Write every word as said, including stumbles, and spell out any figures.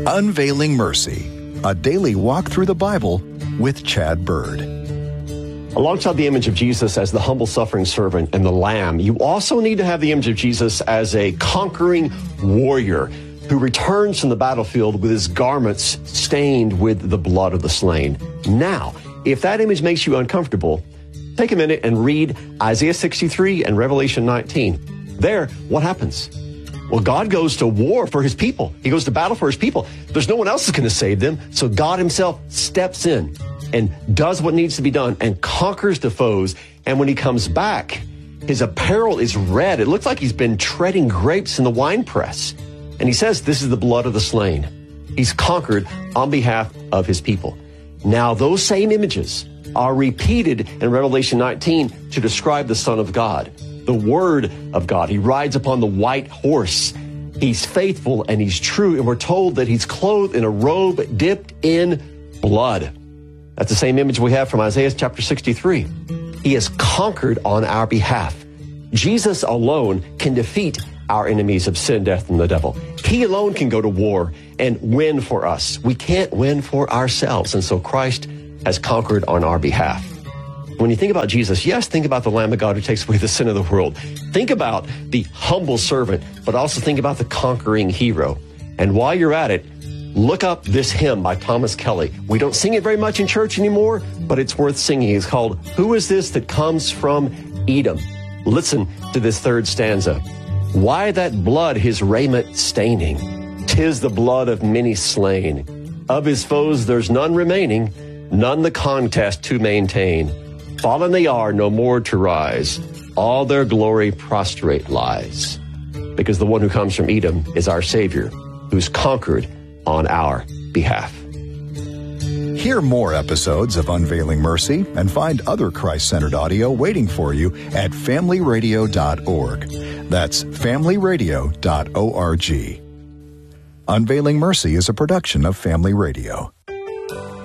Unveiling Mercy, a daily walk through the Bible with Chad Bird. Alongside the image of Jesus as the humble suffering servant and the Lamb, you also need to have the image of Jesus as a conquering warrior who returns from the battlefield with his garments stained with the blood of the slain. Now, if that image makes you uncomfortable, take a minute and read Isaiah sixty-three and Revelation nineteen. There, what happens? Well, God goes to war for his people. He goes to battle for his people. There's no one else that's going to save them. So God himself steps in and does what needs to be done and conquers the foes. And when he comes back, his apparel is red. It looks like he's been treading grapes in the winepress. And he says, this is the blood of the slain. He's conquered on behalf of his people. Now, those same images are repeated in Revelation nineteen to describe the Son of God, the Word of God. He rides upon the white horse. He's faithful and he's true. And we're told that he's clothed in a robe dipped in blood. That's the same image we have from Isaiah chapter sixty-three. He has conquered on our behalf. Jesus alone can defeat our enemies of sin, death, and the devil. He alone can go to war and win for us. We can't win for ourselves. And so Christ has conquered on our behalf. When you think about Jesus, yes, think about the Lamb of God who takes away the sin of the world. Think about the humble servant, but also think about the conquering hero. And while you're at it, look up this hymn by Thomas Kelly. We don't sing it very much in church anymore, but it's worth singing. It's called, Who Is This That Comes From Edom? Listen to this third stanza. Why that blood his raiment staining? 'Tis the blood of many slain. Of his foes there's none remaining, none the contest to maintain. Fallen they are, no more to rise. All their glory prostrate lies. Because the one who comes from Edom is our Savior, who's conquered on our behalf. Hear more episodes of Unveiling Mercy and find other Christ-centered audio waiting for you at family radio dot org. That's family radio dot org. Unveiling Mercy is a production of Family Radio.